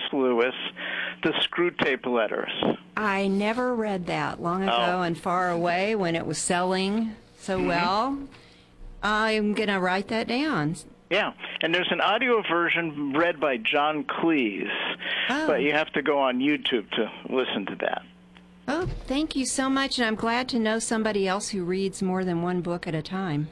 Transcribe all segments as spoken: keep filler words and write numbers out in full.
Lewis, The Screwtape Letters. I never read that long ago Oh. and far away when it was selling so Mm-hmm. well. I'm going to write that down. Yeah, and there's an audio version read by John Cleese, Oh. but you have to go on YouTube to listen to that. Oh, thank you so much, and I'm glad to know somebody else who reads more than one book at a time.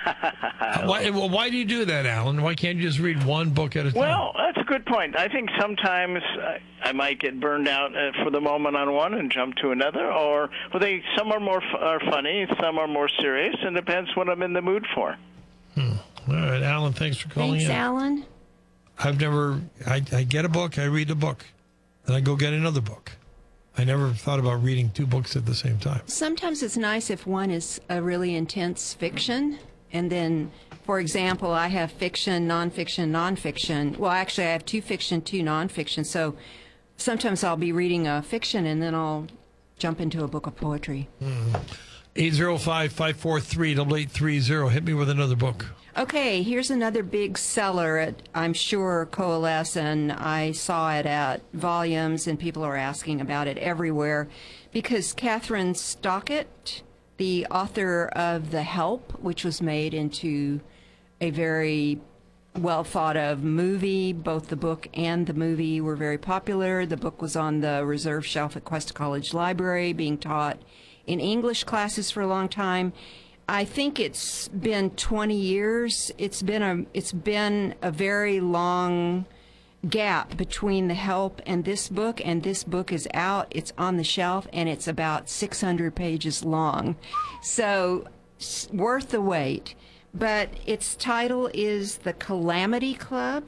Why, well, why do you do that, Alan? Why can't you just read one book at a time? Well, that's a good point. I think sometimes uh, I might get burned out uh, for the moment on one and jump to another, or well, they some are more f- are funny, some are more serious, and depends what I'm in the mood for. Hmm. All right, Alan, thanks for calling Thanks, in. Alan. I've never, I, I get a book, I read a book, then I go get another book. I never thought about reading two books at the same time. Sometimes it's nice if one is a really intense fiction, and then, for example, I have fiction, nonfiction, nonfiction. Well, actually, I have two fiction, two nonfiction. So sometimes I'll be reading a fiction, and then I'll jump into a book of poetry. Mm. eight zero five, five four three, eight eight three zero. Hit me with another book. Okay, here's another big seller at, I'm sure, Coalesce, and I saw it at Volumes, and people are asking about it everywhere, because Catherine Stockett, the author of The Help, which was made into a very well-thought-of movie, both the book and the movie were very popular. The book was on the reserve shelf at Cuesta College Library, being taught in English classes for a long time. I think it's been twenty years. It's been a it's been a very long gap between The Help and this book, and this book is out. It's on the shelf, and it's about six hundred pages long. So, s- worth the wait. But its title is The Calamity Club,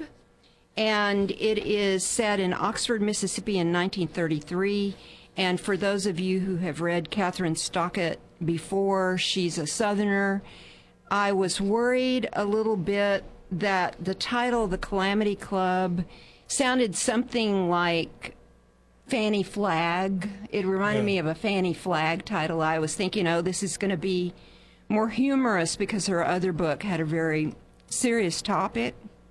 and it is set in Oxford, Mississippi in nineteen thirty-three. And for those of you who have read Catherine Stockett before, she's a Southerner. I was worried a little bit that the title, The Calamity Club, sounded something like Fanny Flagg. It reminded Yeah. me of a Fanny Flagg title. I was thinking, oh, this is going to be more humorous because her other book had a very serious topic.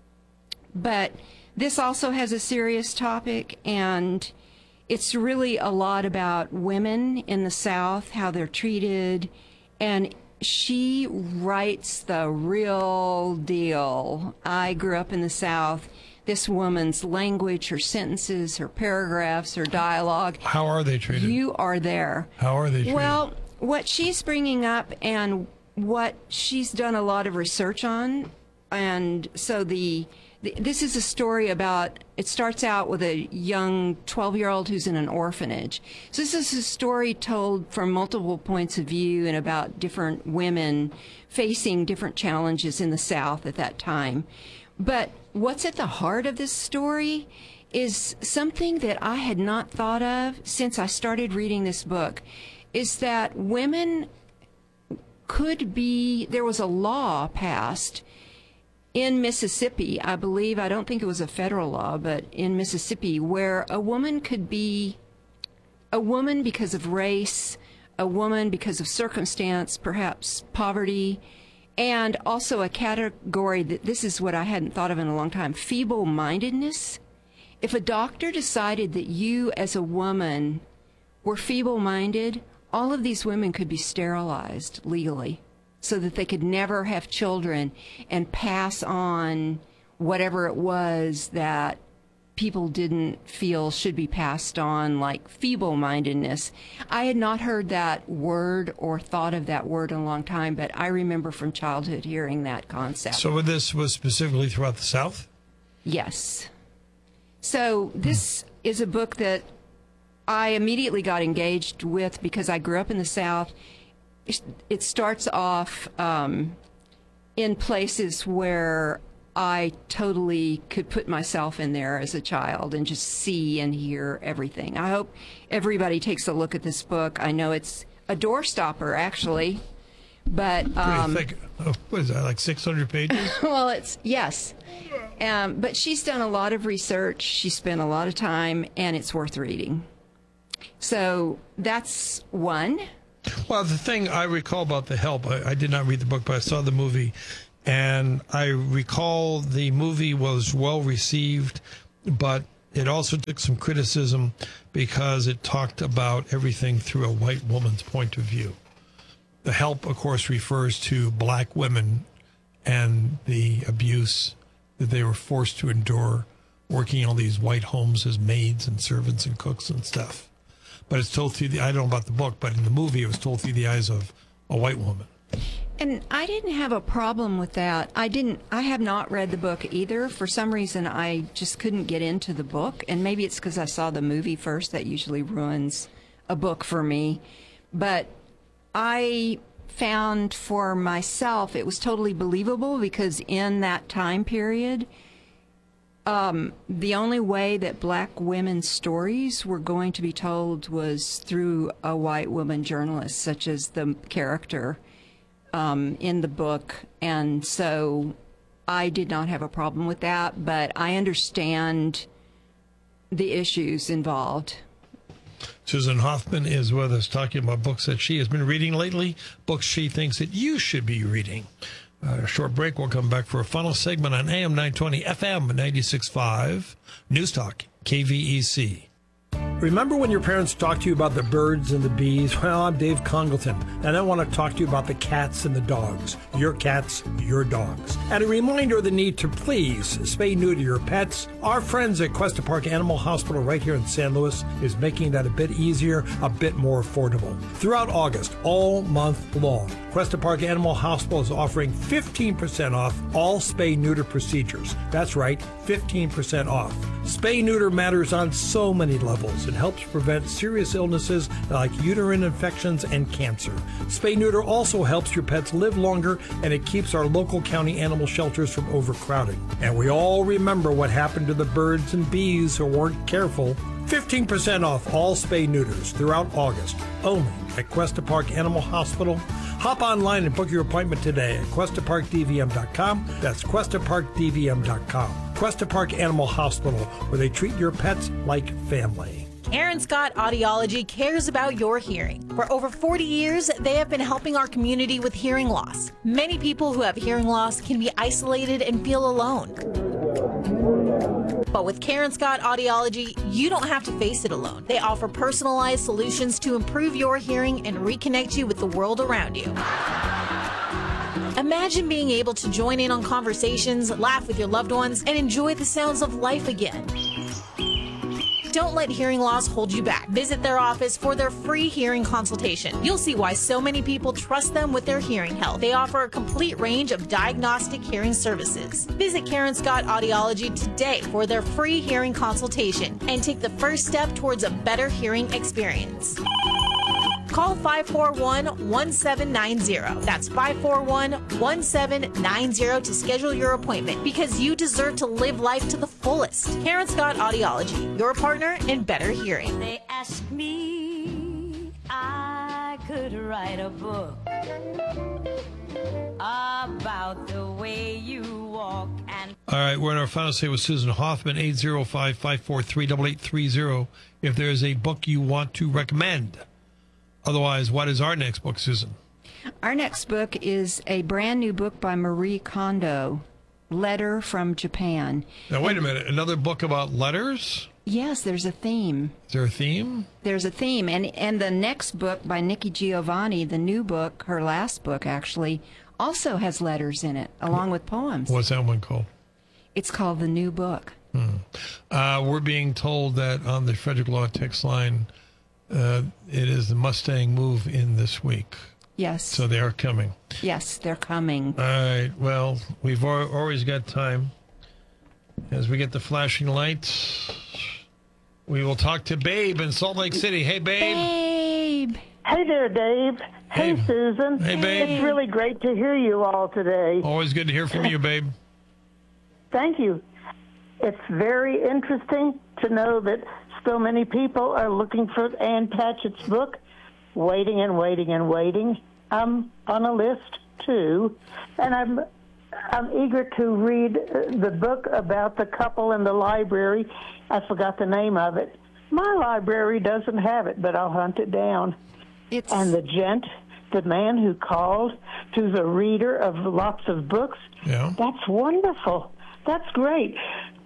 But this also has a serious topic, and it's really a lot about women in the South, how they're treated, and she writes the real deal. I grew up in the South. This woman's language, her sentences, her paragraphs, her dialogue. How are they treated? You are there. How are they treated? Well, what she's bringing up and what she's done a lot of research on, and so the, the this is a story about, it starts out with a young twelve-year-old who's in an orphanage. So this is a story told from multiple points of view and about different women facing different challenges in the South at that time. But what's at the heart of this story is something that I had not thought of since I started reading this book, is that women could be, there was a law passed in Mississippi, I believe, I don't think it was a federal law, but in Mississippi, where a woman could be a woman because of race, a woman because of circumstance, perhaps poverty, and also a category that, this is what I hadn't thought of in a long time, feeble-mindedness. If a doctor decided that you as a woman were feeble-minded, all of these women could be sterilized legally so that they could never have children and pass on whatever it was that people didn't feel should be passed on, like feeble-mindedness. I had not heard that word or thought of that word in a long time, but I remember from childhood hearing that concept. So this was specifically throughout the South? Yes. So this hmm. is a book that I immediately got engaged with because I grew up in the South. It starts off um, in places where I totally could put myself in there as a child and just see and hear everything. I hope everybody takes a look at this book. I know it's a doorstopper, actually, but um, Pretty thick. Oh, what is that, like six hundred pages? well, it's, yes. Um, but she's done a lot of research. She spent a lot of time, and it's worth reading. So that's one. Well, the thing I recall about The Help, I, I did not read the book, but I saw the movie, and I recall the movie was well received, but it also took some criticism because it talked about everything through a white woman's point of view. The help, of course, refers to black women and the abuse that they were forced to endure working in all these white homes as maids and servants and cooks and stuff. But it's told through the, I don't know about the book, but in the movie it was told through the eyes of a white woman. And I didn't have a problem with that. I didn't, I have not read the book either. For some reason, I just couldn't get into the book. And maybe it's because I saw the movie first. That usually ruins a book for me. But I found for myself it was totally believable because in that time period, um, the only way that black women's stories were going to be told was through a white woman journalist, such as the character um, in the book. And so I did not have a problem with that, but I understand the issues involved. Susan Hoffman is with us talking about books that she has been reading lately, books she thinks that you should be reading. Uh, a short break. We'll come back for a final segment on A M nine twenty, F M ninety-six point five, News Talk, K V E C. Remember when your parents talked to you about the birds and the bees? Well, I'm Dave Congleton, and I want to talk to you about the cats and the dogs. Your cats, your dogs. And a reminder of the need to please spay neuter your pets. Our friends at Cuesta Park Animal Hospital right here in San Luis is making that a bit easier, a bit more affordable. Throughout August, all month long, Cuesta Park Animal Hospital is offering fifteen percent off all spay-neuter procedures. That's right, fifteen percent off. Spay-neuter matters on so many levels. It helps prevent serious illnesses like uterine infections and cancer. Spay-neuter also helps your pets live longer, and it keeps our local county animal shelters from overcrowding. And we all remember what happened to the birds and bees who weren't careful. fifteen percent off all spay-neuters throughout August, only at Cuesta Park Animal Hospital. Hop online and book your appointment today at cuesta park d v m dot com. That's cuesta park d v m dot com. Cuesta Park Animal Hospital, where they treat your pets like family. Karen Scott Audiology cares about your hearing. For over forty years, they have been helping our community with hearing loss. Many people who have hearing loss can be isolated and feel alone. But with Karen Scott Audiology, you don't have to face it alone. They offer personalized solutions to improve your hearing and reconnect you with the world around you. Imagine being able to join in on conversations, laugh with your loved ones, and enjoy the sounds of life again. Don't let hearing loss hold you back. Visit their office for their free hearing consultation. You'll see why so many people trust them with their hearing health. They offer a complete range of diagnostic hearing services. Visit Karen Scott Audiology today for their free hearing consultation and take the first step towards a better hearing experience. Call five four one, one seven nine zero. That's five four one, one seven nine zero to schedule your appointment, because you deserve to live life to the fullest. Karen Scott Audiology, your partner in better hearing. They asked me I could write a book about the way you walk and... All right, we're in our final say with Susan Hoffman, eight zero five, five four three, eight eight three zero, if there's a book you want to recommend. Otherwise, what is our next book, Susan? Our next book is a brand new book by Marie Kondo, Letter from Japan. Now, wait a minute. Another book about letters? Yes, there's a theme. Is there a theme? There's a theme. And, and the next book by Nikki Giovanni, the new book, her last book actually, also has letters in it, along with poems. What's that one called? It's called The New Book. Hmm. Uh, we're being told that on the Frederick Law text line, uh, it is the Mustang move in this week. Yes. So they are coming. Yes, they're coming. All right. Well, we've al- always got time. As we get the flashing lights, we will talk to Babe in Salt Lake City. Hey, Babe. Babe. Hey there, Dave. Hey, Hey. Susan. Hey, Babe. It's really great to hear you all today. Always good to hear from you, Babe. Thank you. It's very interesting to know that so many people are looking for Ann Patchett's book, waiting and waiting and waiting. I'm on a list, too, and I'm I'm eager to read the book about the couple in the library. I forgot the name of it. My library doesn't have it, but I'll hunt it down. It's And the gent, the man who called, who's a reader of lots of books, Yeah. that's wonderful. That's great.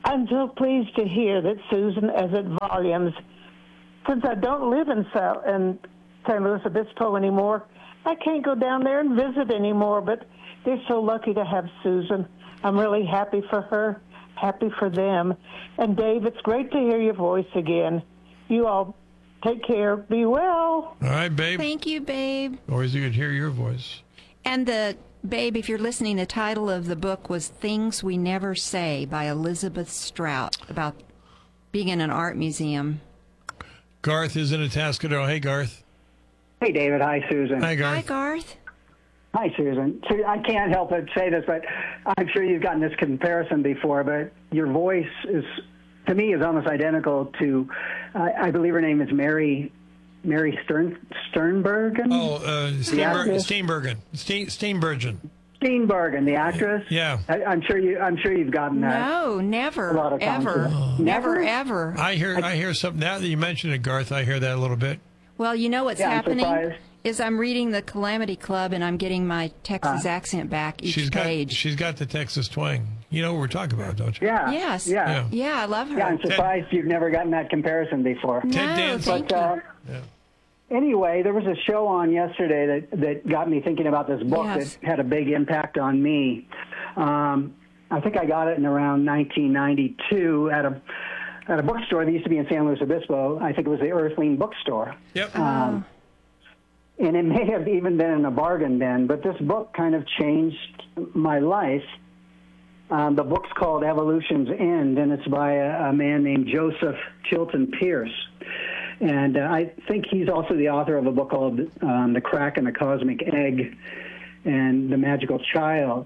I'm so pleased to hear that Susan is at Volumes. Since I don't live in, South, in San Luis Obispo anymore, I can't go down there and visit anymore, but they're so lucky to have Susan. I'm really happy for her, happy for them. And Dave, it's great to hear your voice again. You all take care. Be well. All right, babe. Thank you, babe. Always good to hear your voice. And the babe, if you're listening, the title of the book was Things We Never Say by Elizabeth Strout, about being in an art museum. Garth is in Atascadero. Hey, Garth. Hey, David. Hi, Susan. Hi, Garth. Hi, Garth. Hi, Susan. So I can't help but say this, but I'm sure you've gotten this comparison before, but your voice is, to me, is almost identical to, uh, I believe her name is Mary Mary Stern, Sternbergen? Oh, uh, Steenber- actress? Steenbergen. Steen- Steenbergen. Steenbergen, the actress? Yeah. I, I'm sure you. I'm sure you've gotten that. No, never, A lot of times. ever, Oh. never, Never? ever. I hear I hear something. Now that you mention it, Garth, I hear that a little bit. Well, you know what's Yeah, I'm happening surprised. is I'm reading the Calamity Club and I'm getting my Texas Uh, accent back each She's got page. she's got the Texas twang. You know what we're talking about, don't you? Yeah. Yes. Yeah. Yeah. Yeah, I love her. Yeah, I'm surprised you've never gotten that comparison before. No, Ted Danson. thank But you. uh, Yeah. anyway, there was a show on yesterday that, that got me thinking about this book Yes. that had a big impact on me. Um, I think I got it in around nineteen ninety-two at a at a bookstore that used to be in San Luis Obispo. I think it was the Earthling Bookstore. Yep. Um, and it may have even been in a bargain bin, but this book kind of changed my life. Um, the book's called Evolution's End, and it's by a, a man named Joseph Chilton Pierce. And uh, I think he's also the author of a book called um, The Crack and the Cosmic Egg and The Magical Child.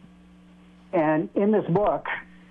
And in this book,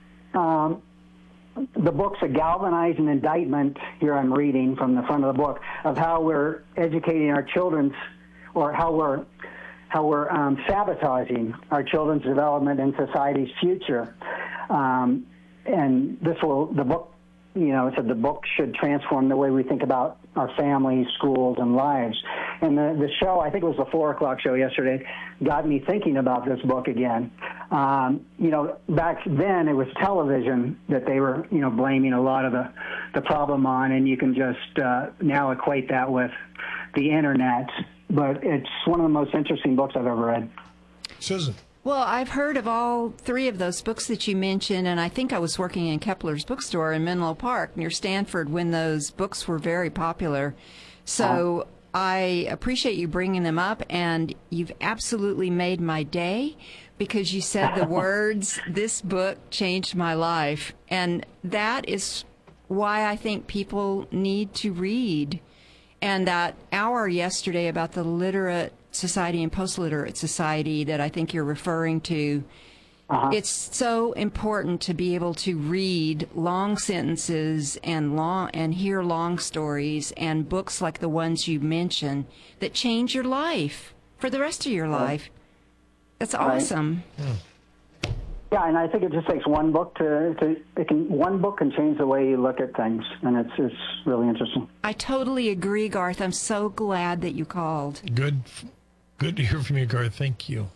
um, the book's a galvanizing indictment, here I'm reading from the front of the book, of how we're educating our children's, or how we're how we're um, sabotaging our children's development and society's future. Um, and this will, the book, you know, it said the book should transform the way we think about our families, schools, and lives. And the, the show, I think it was the four o'clock show yesterday, got me thinking about this book again. Um, you know, back then it was television that they were, you know, blaming a lot of the, the problem on, and you can just uh, now equate that with the internet. But it's one of the most interesting books I've ever read. Susan. Well, I've heard of all three of those books that you mentioned, and I think I was working in Kepler's bookstore in Menlo Park near Stanford when those books were very popular. So I appreciate you bringing them up, and you've absolutely made my day because you said the words, "This book changed my life." And that is why I think people need to read. And that hour yesterday about the literate society and post-literate society that I think you're referring to, uh-huh. It's so important to be able to read long sentences and long and hear long stories and books like the ones you mentioned that change your life for the rest of your life. That's awesome. Right. Yeah. Yeah, and I think it just takes one book to, to it can one book can change the way you look at things, and it's it's really interesting. I totally agree, Garth. I'm so glad that you called. Good, good to hear from you, Garth. Thank you.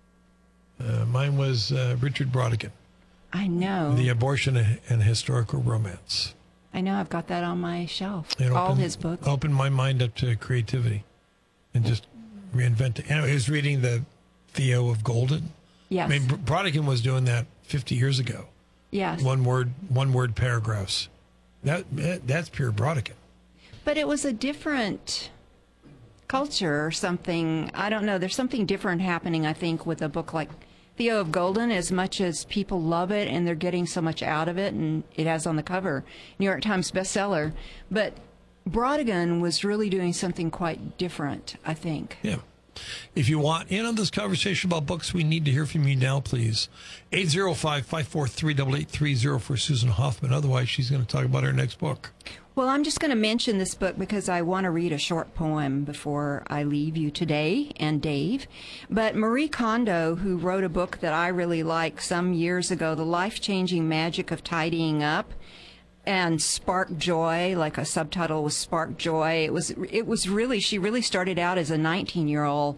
Uh, mine was uh, Richard Brautigan. I know. The Abortion and Historical Romance. I know. I've got that on my shelf. It All opened, his books. Opened my mind up to creativity and just reinvent it. And I was reading the Theo of Golden. Yes. I mean, Brautigan was doing that fifty years ago. Yes. One word, one word paragraphs. That that's pure Brautigan. But it was a different culture or something. I don't know. There's something different happening, I think, with a book like Theo of Golden, as much as people love it and they're getting so much out of it, and it has on the cover New York Times bestseller. But Brautigan was really doing something quite different, I think. Yeah. If you want in on this conversation about books, we need to hear from you now, please. eight zero five, five four three, eight eight three zero for Susan Hoffman. Otherwise, she's going to talk about her next book. Well, I'm just going to mention this book because I want to read a short poem before I leave you today and Dave. But Marie Kondo, who wrote a book that I really like some years ago, The Life-Changing Magic of Tidying Up, and Spark Joy, like a subtitle was Spark Joy. It was, it was really, she really started out as a nineteen-year-old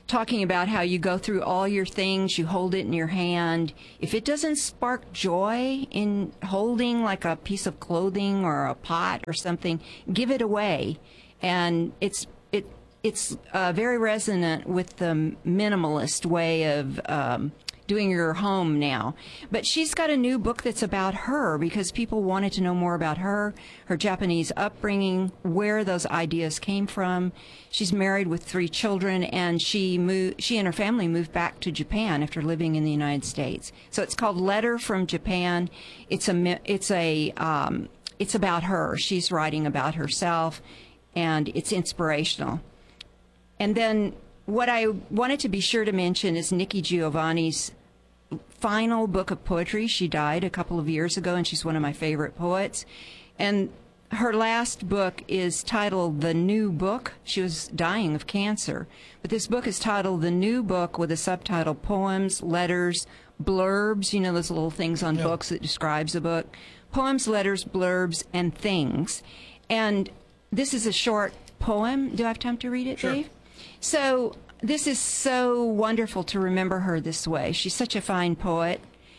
talking about how you go through all your things, you hold it in your hand. If it doesn't spark joy in holding like a piece of clothing or a pot or something, give it away. And it's it it's uh, very resonant with the minimalist way of um, doing your home now. But she's got a new book that's about her because people wanted to know more about her, her Japanese upbringing, where those ideas came from. She's married with three children, and she moved, she and her family moved back to Japan after living in the United States. So it's called Letter from Japan. It's a it's a um, it's about her. She's writing about herself, and it's inspirational. And then what I wanted to be sure to mention is Nikki Giovanni's final book of poetry. She died a couple of years ago, and she's one of my favorite poets. And her last book is titled The New Book. She was dying of cancer. But this book is titled The New Book with a subtitle, Poems, Letters, Blurbs. You know those little things on Yep. books that describes a book. Poems, Letters, Blurbs, and Things. And this is a short poem. Do I have time to read it, Sure. Dave? So this is so wonderful to remember her this way. She's such a fine poet.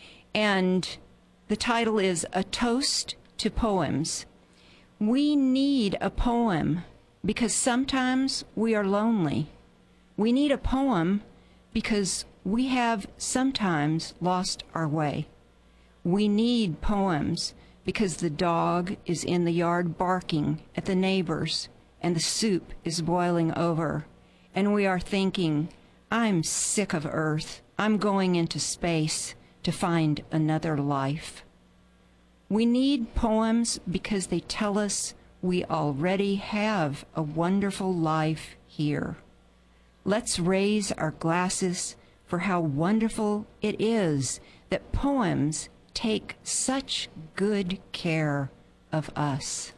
And the title is A Toast to Poems. We need a poem because sometimes we are lonely. We need a poem because we have sometimes lost our way. We need poems because the dog is in the yard barking at the neighbors and the soup is boiling over. And we are thinking, I'm sick of Earth. I'm going into space to find another life. We need poems because they tell us we already have a wonderful life here. Let's raise our glasses for how wonderful it is that poems take such good care of us.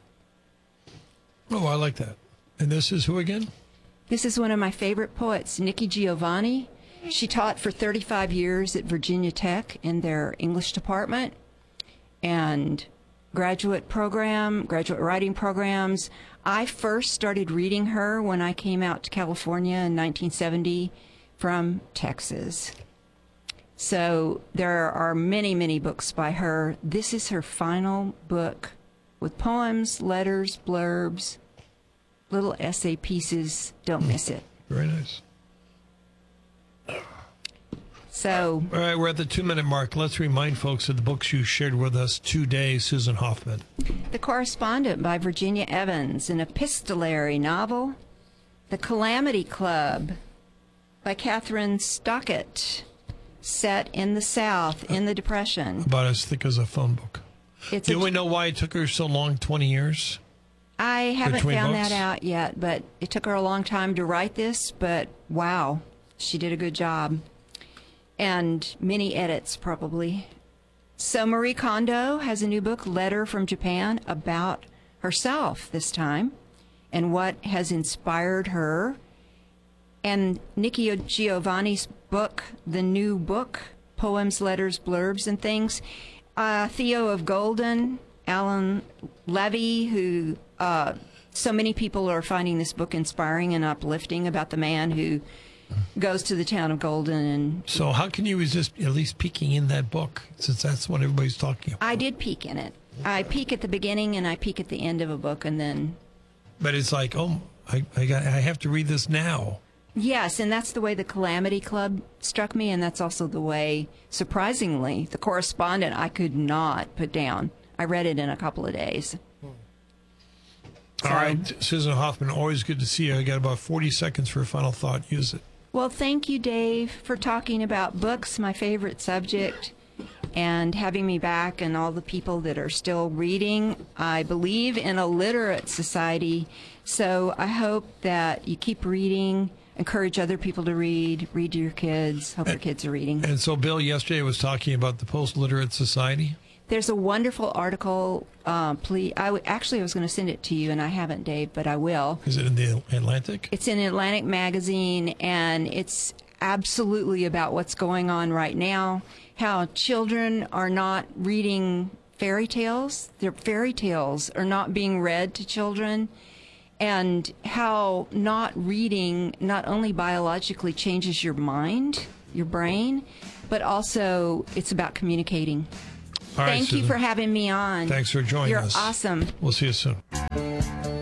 Oh, I like that. And this is who again? This is one of my favorite poets, Nikki Giovanni. She taught for thirty-five years at Virginia Tech in their English department and graduate program, graduate writing programs. I first started reading her when I came out to California in nineteen seventy from Texas. So there are many, many books by her. This is her final book with poems, letters, blurbs, little essay pieces. Don't miss it. Very nice. So, All right, we're at the two-minute mark. Let's remind folks of the books you shared with us today, Susan Hoffman. The Correspondent by Virginia Evans, an epistolary novel. The Calamity Club by Catherine Stockett, set in the South in the Depression. About as thick as a phone book. It's Do a, we know why it took her so long, twenty years? I haven't Between found books? that out yet, but it took her a long time to write this, but wow, she did a good job. And many edits, probably. So Marie Kondo has a new book, Letter from Japan, about herself this time and what has inspired her. And Nikki Giovanni's book, The New Book, Poems, Letters, Blurbs, and Things. Uh, Theo of Golden, Alan Levy, who uh, so many people are finding this book inspiring and uplifting about the man who goes to the town of Golden. And So how can you resist at least peeking in that book, since that's what everybody's talking about? I did peek in it. I peek at the beginning and I peek at the end of a book, and then But it's like, oh, I, I, got, I have to read this now. yes, and that's the way the Calamity Club struck me, and that's also the way, surprisingly, the Correspondent I could not put down. I read it in a couple of days. All right, Susan Hoffman, always good to see you. I got about forty seconds for a final thought. Use it. Well, thank you, Dave, for talking about books, my favorite subject, and having me back, and all the people that are still reading. I believe in a literate society, so I hope that you keep reading, encourage other people to read, read to your kids, hope your kids are reading. And so Bill yesterday was talking about the post-literate society. There's a wonderful article. Uh, please, I w- actually I was going to send it to you, and I haven't, Dave, but I will. Is it in the Atlantic? It's in Atlantic Magazine, and it's absolutely about what's going on right now, how children are not reading fairy tales. Their fairy tales are not being read to children, and how not reading not only biologically changes your mind, your brain, but also it's about communicating. All right, Thank you Susan. for having me on. Thanks for joining You're us. You're awesome. We'll see you soon.